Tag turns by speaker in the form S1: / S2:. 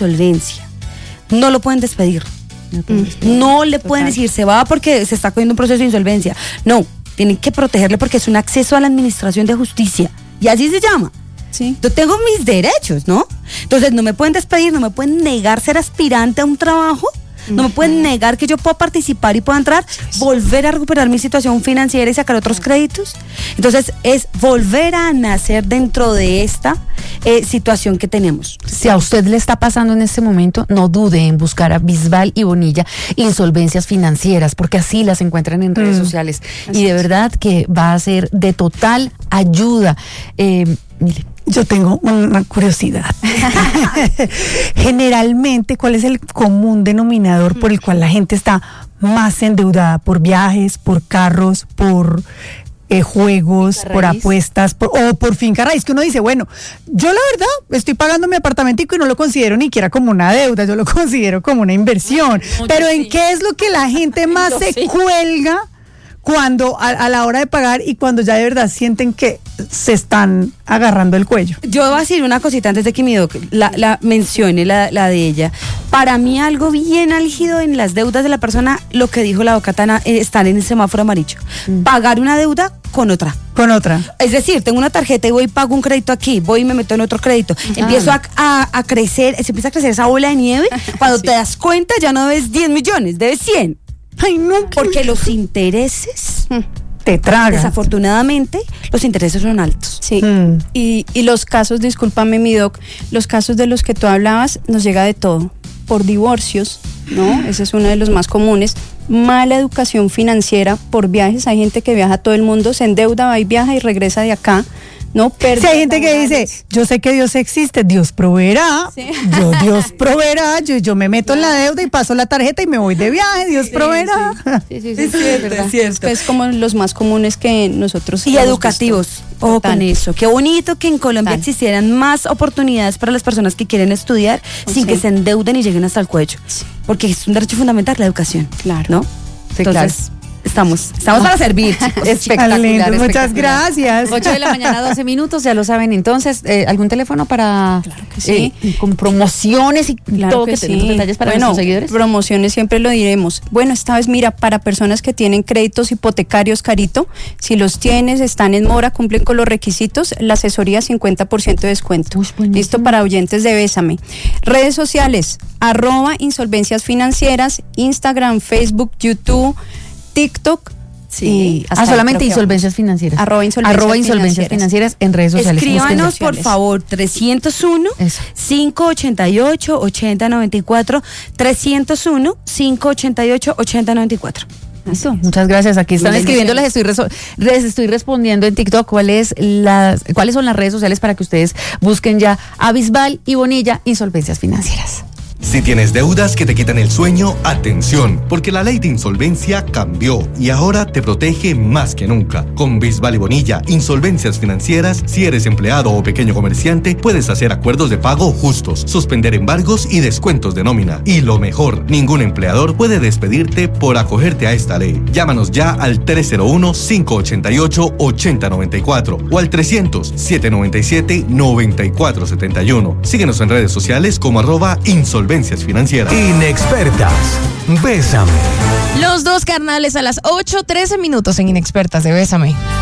S1: insolvencia, no lo pueden despedir. No le pueden decir se va porque se está cogiendo un proceso de insolvencia. No, tienen que protegerle porque es un acceso a la administración de justicia. Y así se llama.
S2: Sí.
S1: Yo tengo mis derechos, ¿no? Entonces no me pueden despedir, no me pueden negar ser aspirante a un trabajo, no me pueden negar que yo pueda participar y pueda entrar, volver a recuperar mi situación financiera y sacar otros créditos. Entonces es volver a nacer dentro de esta situación que tenemos.
S3: Si a usted le está pasando en este momento, no dude en buscar a Bisbal y Bonilla Insolvencias Financieras, porque así las encuentran en redes sociales. Y de verdad que va a ser de total ayuda. Mire.
S4: Yo tengo una curiosidad. Generalmente, ¿cuál es el común denominador por el cual la gente está más endeudada? ¿Por viajes, por carros, por juegos, por apuestas, o por finca raíz? Que uno dice, bueno, yo la verdad estoy pagando mi apartamentico y no lo considero ni siquiera como una deuda, yo lo considero como una inversión. Pero ¿en qué es lo que la gente más se cuelga cuando a la hora de pagar y cuando ya de verdad sienten que se están agarrando el cuello?
S1: Yo voy a decir una cosita antes de que mi doc la mencione, la de ella. Para mí algo bien álgido en las deudas de la persona, lo que dijo la docatana, estar en el semáforo amarillo. Pagar una deuda con otra.
S4: Con otra.
S1: Es decir, tengo una tarjeta y voy y pago un crédito aquí, voy y me meto en otro crédito. Empiezo a crecer, se empieza a crecer esa bola de nieve. Cuando te das cuenta ya no debes 10 millones, debes 100.
S4: Ay, no.
S1: Porque los intereses
S4: te tragan.
S1: Desafortunadamente, los intereses son altos.
S2: Sí. Y los casos, discúlpame mi doc, los casos de los que tú hablabas, nos llega de todo. Por divorcios, ¿no? Ese es uno de los más comunes. Mala educación financiera por viajes. Hay gente que viaja a todo el mundo, se endeuda, va y viaja y regresa de acá. No,
S4: si hay gente que dice, yo sé que Dios existe, Dios proveerá, Dios proveerá, yo me meto en la deuda y paso la tarjeta y me voy de viaje, Dios proveerá.
S1: Sí, es cierto.
S2: Es como los más comunes que nosotros
S1: y educativos, ojo con eso. Qué bonito que en Colombia existieran más oportunidades para las personas que quieren estudiar sin que se endeuden y lleguen hasta el cuello, porque es un derecho fundamental la educación,
S2: claro,
S1: ¿no?
S3: Sí,
S1: entonces
S3: claro.
S1: Estamos para servir, chicos.
S3: Espectacular.
S4: Muchas gracias.
S3: 8 de la mañana, 12 minutos, ya lo saben. Entonces, ¿algún teléfono para con promociones y todo que tenemos detalles para nuestros seguidores?
S2: Promociones siempre lo diremos. Bueno, esta vez mira, para personas que tienen créditos hipotecarios, Carito, si los tienes, están en mora, cumplen con los requisitos, la asesoría 50% de descuento. Listo, para oyentes de Bésame. Redes sociales, @insolvencias financieras, Instagram, Facebook, YouTube, TikTok.
S1: Sí,
S3: solamente Insolvencias Financieras.
S2: @insolvencias
S3: financieras en redes sociales.
S1: Escríbanos, por favor, 301-588-8094, 301-588-8094.
S3: Listo, muchas gracias. Aquí están escribiendo, les estoy respondiendo en TikTok cuáles son las redes sociales para que ustedes busquen ya a Bisbal y Bonilla Insolvencias Financieras.
S5: Si tienes deudas que te quitan el sueño, atención, porque la ley de insolvencia cambió y ahora te protege más que nunca. Con Bisbal y Bonilla, Insolvencias Financieras, si eres empleado o pequeño comerciante, puedes hacer acuerdos de pago justos, suspender embargos y descuentos de nómina. Y lo mejor, ningún empleador puede despedirte por acogerte a esta ley. Llámanos ya al 301-588-8094 o al 300-797-9471. Síguenos en redes sociales como @Insolvencias Financieras.
S6: Inexpertas, Bésame.
S7: Los dos carnales a las 8:13 minutos en Inexpertas de Bésame.